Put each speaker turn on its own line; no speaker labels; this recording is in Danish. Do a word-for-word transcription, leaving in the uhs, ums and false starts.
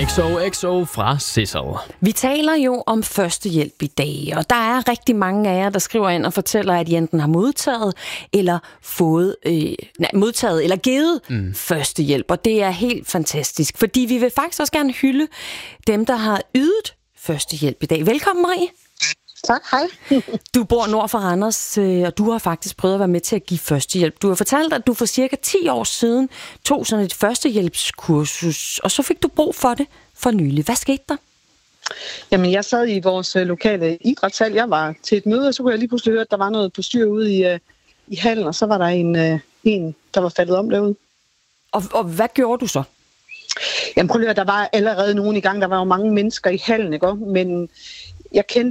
X O X O fra Sissel.
Vi taler jo om førstehjælp i dag, og der er rigtig mange af jer, der skriver ind og fortæller, at I enten har modtaget eller fået, øh, nej, modtaget eller givet mm. førstehjælp, og det er helt fantastisk, fordi vi vil faktisk også gerne hylde dem, der har ydet førstehjælp i dag. Velkommen, Marie.
Tak, hej.
Du bor nord for Randers, og du har faktisk prøvet at være med til at give førstehjælp. Du har fortalt, at du for cirka ti år siden tog sådan et førstehjælpskursus, og så fik du brug for det for nylig. Hvad skete der?
Jamen, jeg sad i vores lokale idrætshal. Jeg var til et møde, og så kunne jeg lige pludselig høre, at der var noget på styr ude i, i hallen, og så var der en, en der var faldet om derude.
Og, og hvad gjorde du så?
Jamen, prøv at høre, der var allerede nogen i gang. Der var jo mange mennesker i hallen, ikke? Men jeg kendte